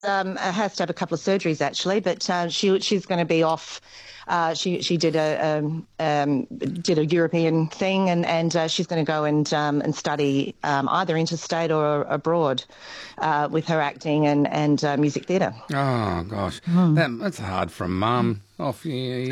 has to have a couple of surgeries actually, but she's going to be off. She did a European thing, and she's going to go and study either interstate or abroad with her acting and music theatre. Oh gosh, that's hard for a mum. Off,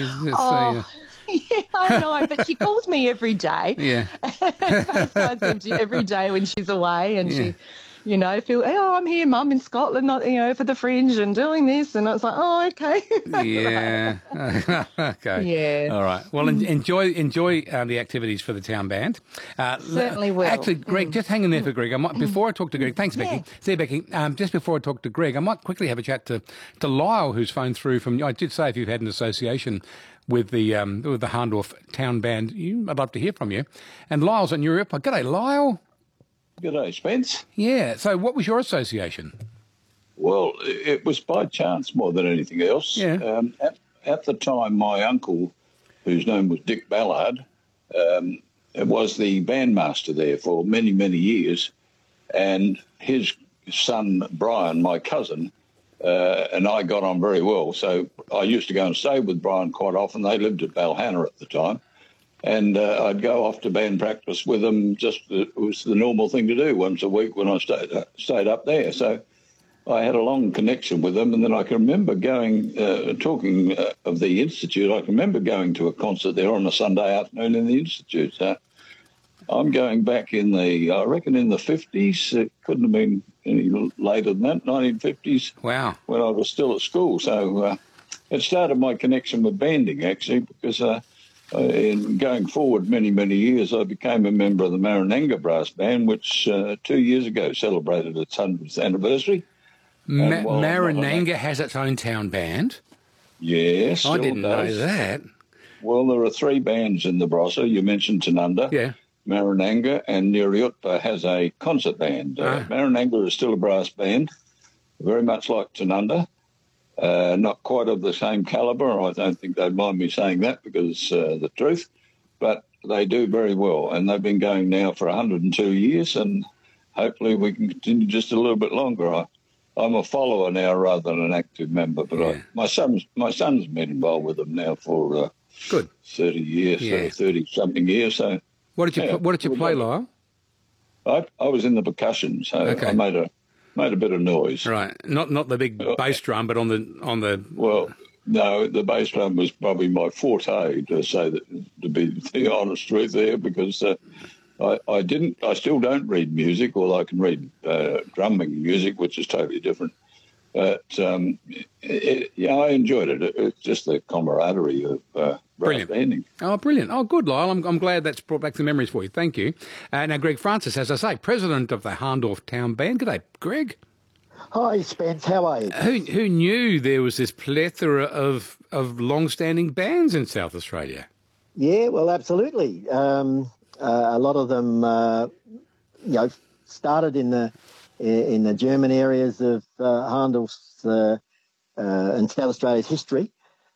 Yeah, I know, but she calls me every day. Yeah. FaceTimes every day when she's away, and she, I'm here, Mum, in Scotland, not, for the Fringe and doing this, and I was like, oh, okay. Yeah. Okay. Yeah. All right. Well, enjoy the activities for the town band. Certainly will. Actually, Greg, just hang in there for Greg. Before I talk to Greg, thanks, Becky. See you, Becky. Just before I talk to Greg, I might quickly have a chat to Lyle, who's phoned through from. I did say if you've had an association with the Harndorf Town Band, I'd love to hear from you. And Lyle's in Europe. G'day, Lyle. G'day, Spence. Yeah. So, what was your association? Well, it was by chance more than anything else. Yeah. At the time, my uncle, whose name was Dick Ballard, was the bandmaster there for many, many years, and his son Brian, my cousin, and I got on very well. So I used to go and stay with Brian quite often. They lived at Balhanna at the time. And I'd go off to band practice with them. It was the normal thing to do once a week when I stayed up there. So I had a long connection with them. And then I can remember talking of the Institute, I can remember going to a concert there on a Sunday afternoon in the Institute. So I'm going back I reckon in the 50s. It couldn't have been any later than that, 1950s. Wow. When I was still at school. So it started my connection with banding, actually, because in going forward many, many years, I became a member of the Marananga Brass Band, which 2 years ago celebrated its 100th anniversary. Marananga has its own town band? Yes, I didn't know that. Well, there are three bands in the Barossa. You mentioned Tanunda. Yeah. Marananga and Niriutpa has a concert band. Marananga is still a brass band, very much like Tanunda. Not quite of the same calibre. I don't think they'd mind me saying that because the truth. But they do very well, and they've been going now for 102 years, and hopefully we can continue just a little bit longer. I'm a follower now rather than an active member, but my son's been involved with them now for 30 years, 30-something years. So what did you play, Lyle? I was in the percussion, so I made a bit of noise. Right, not the big bass drum, but on the. Well, no, the bass drum was probably my forte, to be the honest truth there, because I still don't read music, although I can read drumming music, which is totally different. But I enjoyed it. It's just the camaraderie of brass banding. Oh, brilliant. Oh, good, Lyle. I'm glad that's brought back some memories for you. Thank you. Now, Greg Francis, as I say, president of the Harndorf Town Band. G'day, Greg. Hi, Spence. How are you? Who knew there was this plethora of long-standing bands in South Australia? Yeah, well, absolutely. A lot of them, started in the German areas of Harndorf's and South Australia's history,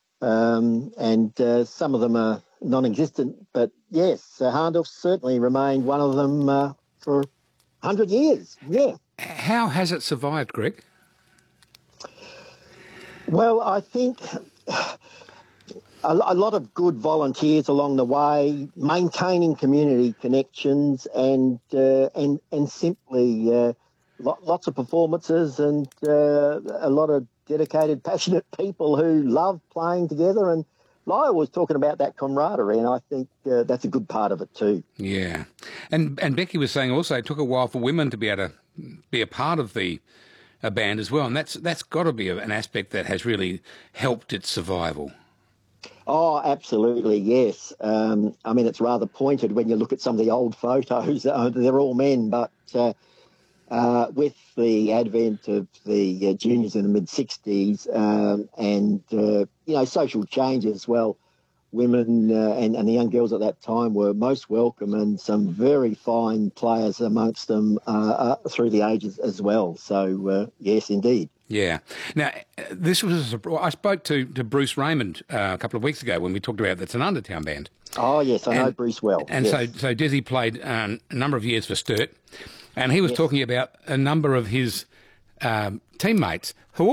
and some of them are non-existent. But yes, Harndorf certainly remained one of them for 100 years. Yeah. How has it survived, Greg? Well, I think a lot of good volunteers along the way, maintaining community connections, and simply lots of performances and a lot of dedicated, passionate people who love playing together. And Lyle was talking about that camaraderie, and I think that's a good part of it too. Yeah, and Becky was saying also it took a while for women to be able to be a part of the band as well, and that's got to be an aspect that has really helped its survival. Oh, absolutely, yes. I mean, it's rather pointed when you look at some of the old photos. They're all men, but with the advent of the juniors in the mid-60s and social change as well, women and the young girls at that time were most welcome, and some very fine players amongst them through the ages as well. So, yes, indeed. Yeah. Now, this was I spoke to Bruce Raymond a couple of weeks ago when we talked about the Tanunda Town Band. Oh, yes, I know Bruce well. And yes. so Desi played a number of years for Sturt, and he was talking about a number of his teammates who